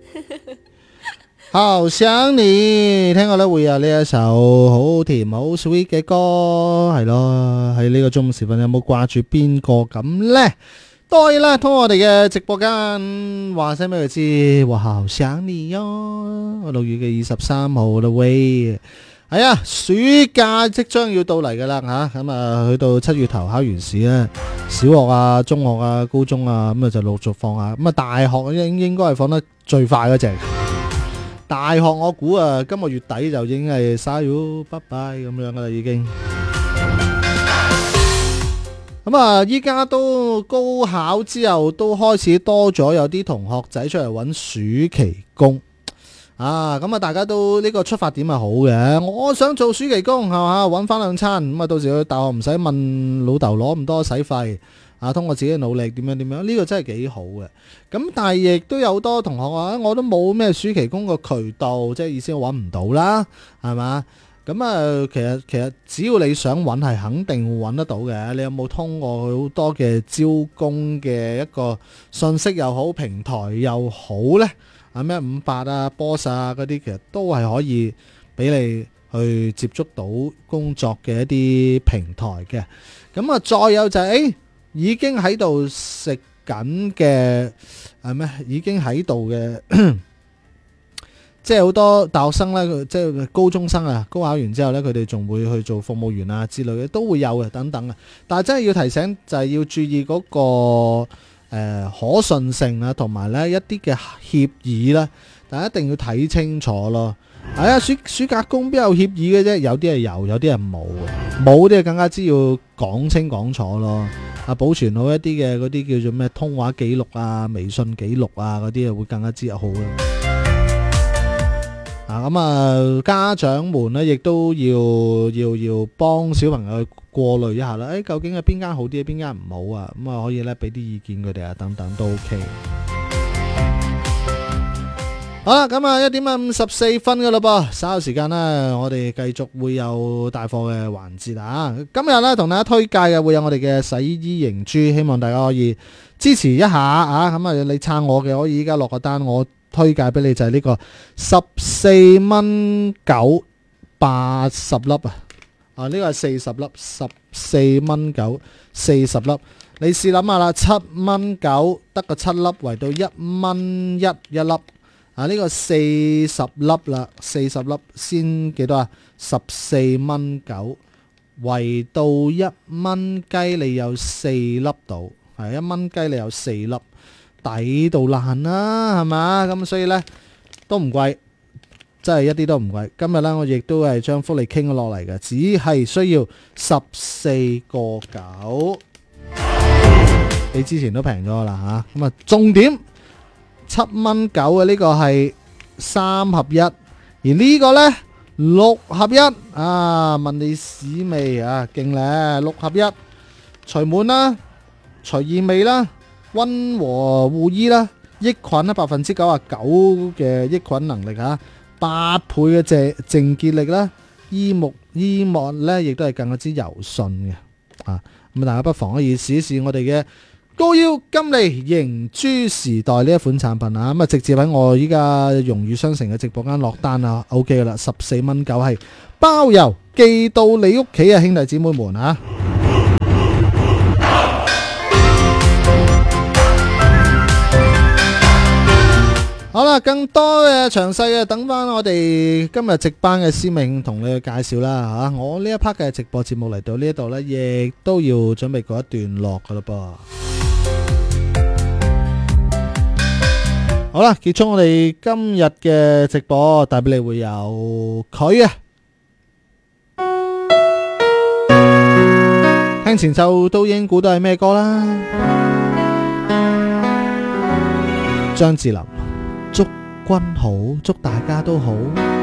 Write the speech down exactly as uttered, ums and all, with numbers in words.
好想你，聽過咧會有呢一首好甜好 sweet 嘅歌，係咯。喺呢個中午時分有冇掛住邊個咁呢？當然啦，通過我哋嘅直播間話聲俾佢知，哇好想你喲！六月嘅二十三號啦喂，係啊，暑假即將要到嚟噶啦吓，咁啊去到七月頭考完試咧，小學啊、中學啊、高中啊，咁啊就陸續放下，咁啊大學應應該係放得最快嗰隻。大學我估啊，今個月底就已經係沙喲拜拜咁樣噶啦，已經。咁啊，依家都高考之後，都開始多咗有啲同學仔出嚟揾暑期工啊！咁啊，大家都呢個出發點係好嘅。我想做暑期工係嘛，揾翻兩餐，咁啊，到時去大學唔使問老豆攞咁多使費。啊！通過自己嘅努力點樣點樣，呢個真係幾好嘅。咁但係亦都有好多同學話，我都冇咩暑期工個渠道，即係意思我揾唔到啦，係嘛？咁啊，其實其實只要你想揾，係肯定會揾得到嘅。你有冇通過好多嘅招工嘅一個信息又好，平台又好呢？啊咩五八啊、Boss 啊嗰啲，其實都係可以俾你去接觸到工作嘅一啲平台嘅。咁啊，再有就係、是、誒。已經喺度食緊嘅係咩？已經喺度嘅，即係好多大學生咧，即係高中生啊，高考完之後咧，佢哋仲會去做服務員啊之類嘅，都會有嘅等等啊。但係真係要提醒，就係要注意嗰個誒可信性啊，同埋咧一啲嘅協議咧，大家一定要睇清楚咯。係啊，暑暑假工邊有協議嘅啫？有啲係有，有啲係冇嘅。冇啲係更加之要講清講楚咯。啊，保存好一啲嘅嗰啲叫做咩通話記錄啊、微信記錄啊嗰啲啊，會更加之好啦。啊，咁啊，家長們咧亦都要要要幫小朋友去過濾一下啦。誒，究竟係邊間好啲，邊間唔好啊？咁啊，可以咧俾啲意見佢哋啊，等等都 OK。好啦，咁啊一點啊五十四分噶啦噃，稍後時間呢，我哋繼續會有帶貨嘅環節啊！今日呢，同大家推介嘅會有我哋嘅洗衣凝珠，希望大家可以支持一下啊！咁啊，你撐我嘅可以依家落個單，我推介俾你就係呢個十四蚊九八十粒啊！啊，呢個係四十粒，十四蚊九四十粒，你試諗下啦，七蚊九得個七粒，圍到一蚊一一粒。啊！呢、這個四十粒啦，四十粒先幾多啊？十四蚊九，圍到一蚊雞，你有四粒到，係一蚊雞你有四粒，抵到爛啦，係嘛？咁所以呢，都唔貴，真係一啲都唔貴。今日呢，我亦都係將福利傾咗落嚟嘅，只係需要十四個九，比之前都平咗啦吓。咁啊，重點。七蚊九嘅呢個係三合一，而呢個呢六合一啊！問你屎味啊，勁咧！六合一，除蟎啦，除異味啦，溫和護衣啦，抑菌啦，百分之九十九嘅抑菌能力啊，八倍嘅淨淨潔力啦，衣木衣幕呢亦都係更加之柔順嘅啊！咁大家不妨可以試一試我哋嘅高腰金利凝珠時代呢一款產品啊，咁啊直接喺我依家榮譽商城嘅直播間落單啊 ，OK 噶啦，十四蚊九係包郵寄到你屋企啊，兄弟姊妹們啊！好啦，更多嘅詳細嘅等翻我哋今日值班嘅司命同你去介紹啦吓，我呢一 part 嘅直播節目嚟到呢一度呢，亦都要準備過一段落噶啦噃。好啦，結束我哋今日嘅直播，帶俾你會有佢啊，聽前奏都已經估到係咩歌啦，張智霖，祝君好，祝大家都好。